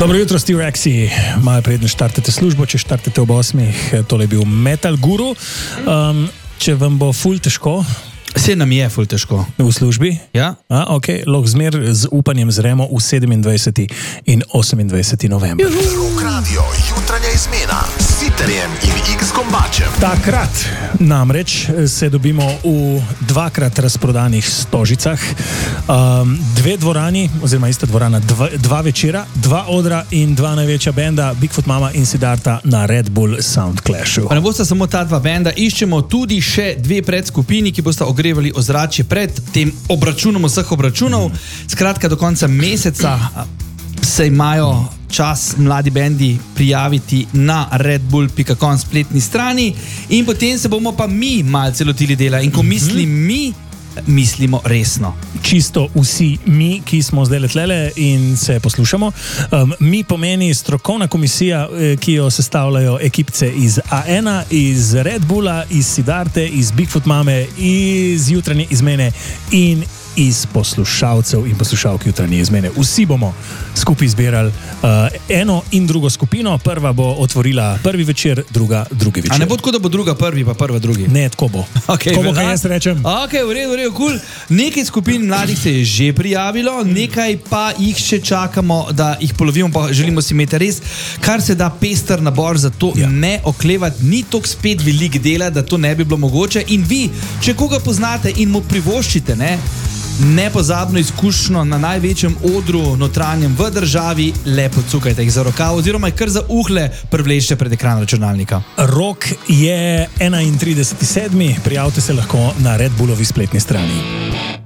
Dobro jutro, Steve Rexy. Malo predno štartate službo, če štartate ob 8. Tole je bil Metal Guru. Če vam bo ful težko... Se nam je ful težko. V službi? Ja. Ok, lahko zmer z upanjem zremo v 27. in 28. november. Rok Radio, jutranja izmena s Siterjem in X-Gombačem. Takrat namreč se dobimo v dvakrat razprodanih Stožicah. Dve dvorani, oziroma ista dvorana, dva večera, dva odra in dva največja benda, Bigfoot Mama in Siddharta na Red Bull Sound Clashu. Pa ne bosta samo ta dva benda, iščemo tudi še dve predskupini, ki bosta ogrevali ozračje pred tem obračunom vseh obračunov. Skratka, do konca meseca se imajo čas mladi bendi prijaviti na redbull.com spletni strani in potem se bomo pa mi malce lotili dela. In ko mislim mi, mislimo resno. Čisto vsi mi, ki smo zdaj letlele in se poslušamo. Mi pomeni strokovna komisija, ki jo sestavljajo ekipce iz A1, iz Red Bulla, iz Siddharte, iz Bigfoot Mame, iz jutranje izmene in iz poslušalcev in poslušalk jutranje izmene. Vsi bomo skupaj izbirali eno in drugo skupino. Prva bo otvorila prvi večer, druga drugi večer. A ne bo tako, da bo druga prvi, pa prva drugi? Ne, tako bo. Okay, tako bo, kaj jaz rečem. Ok, v redu, cool. Nekaj skupin mladih se je že prijavilo, nekaj pa jih še čakamo, da jih polovimo, pa želimo si imeti res, kar se da pester nabor, zato ne oklevati, ni toliko spet velik dela, da to ne bi bilo mogoče. In vi, če koga poznate in mu privoščite, nepozabno izkušnjo na največjem odru notranjem v državi, lepo cukajte jih za rokav oziroma jih kar za uhle privlečite pred ekran računalnika. Rok je 31.7. Prijavite se lahko na Red Bullovi spletni strani.